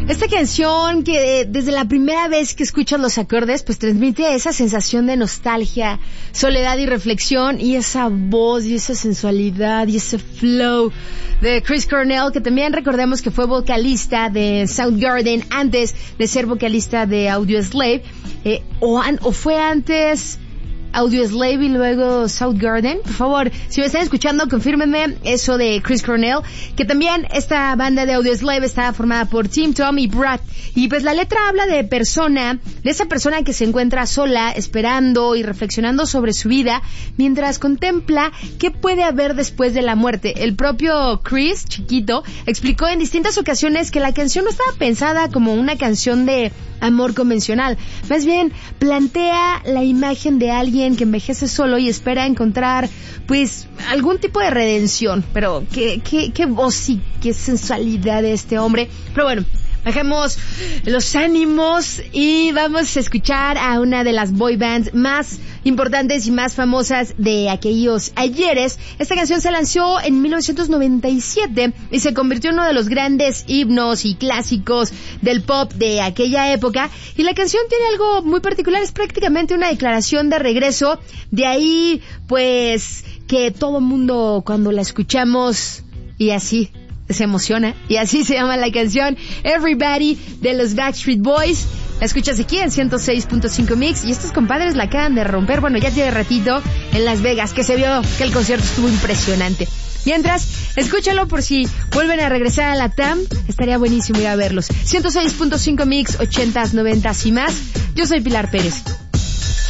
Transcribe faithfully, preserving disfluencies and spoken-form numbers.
Esta canción que eh, desde la primera vez que escuchas los acordes, pues transmite esa sensación de nostalgia, soledad y reflexión, y esa voz y esa sensualidad y ese flow de Chris Cornell, que también recordemos que fue vocalista de Soundgarden antes de ser vocalista de Audioslave, eh, o, an, o fue antes Audioslave y luego Soundgarden. Por favor, si me están escuchando, confírmenme eso de Chris Cornell, que también esta banda de Audioslave estaba formada por Tim, Tom y Brad. Y pues la letra habla de persona, de esa persona que se encuentra sola, esperando y reflexionando sobre su vida, mientras contempla qué puede haber después de la muerte. El propio Chris, chiquito, explicó en distintas ocasiones que la canción no estaba pensada como una canción de amor convencional. Más bien, plantea la imagen de alguien que envejece solo y espera encontrar, pues, algún tipo de redención. Pero qué, qué, qué voz y qué sensualidad de este hombre. Pero bueno, bajemos los ánimos y vamos a escuchar a una de las boy bands más importantes y más famosas de aquellos ayeres. Esta canción se lanzó en mil novecientos noventa y siete y se convirtió en uno de los grandes himnos y clásicos del pop de aquella época. Y la canción tiene algo muy particular, es prácticamente una declaración de regreso. De ahí, pues, que todo mundo cuando la escuchamos y así se emociona, y así se llama la canción Everybody de los Backstreet Boys. La escuchas aquí en ciento seis punto cinco Mix, y estos compadres la acaban de romper, bueno, ya tiene ratito en Las Vegas, que se vio que el concierto estuvo impresionante. Mientras, escúchalo por si vuelven a regresar a la T A M, estaría buenísimo ir a verlos. ciento seis punto cinco Mix, ochentas, noventas y más. Yo soy Pilar Pérez.